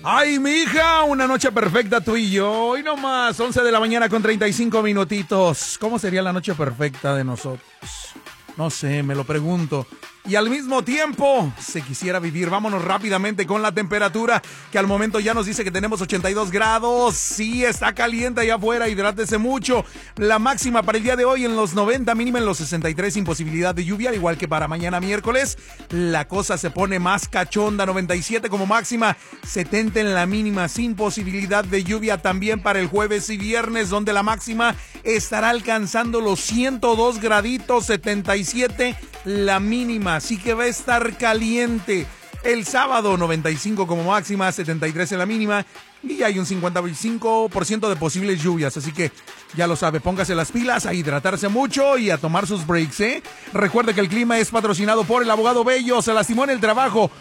Ay, mi hija, una noche perfecta tú y yo. Hoy nomás, 11 de la mañana con 35 minutitos. ¿Cómo sería la noche perfecta de nosotros? No sé, me lo pregunto. Y al mismo tiempo, se quisiera vivir. Vámonos rápidamente con la temperatura, que al momento ya nos dice que tenemos 82 grados. Sí, está caliente allá afuera, hidrátese mucho. La máxima para el día de hoy en los 90, mínima en los 63, sin posibilidad de lluvia, al igual que para mañana miércoles. La cosa se pone más cachonda, 97 como máxima, 70 en la mínima, sin posibilidad de lluvia también para el jueves y viernes, donde la máxima estará alcanzando los 102 graditos, 77 la mínima, así que va a estar caliente. El sábado 95 como máxima, 73 en la mínima y hay un 55% de posibles lluvias, así que ya lo sabe, póngase las pilas, a hidratarse mucho y a tomar sus breaks, ¿eh? Recuerde que el clima es patrocinado por el abogado Bello, se lastimó en el trabajo.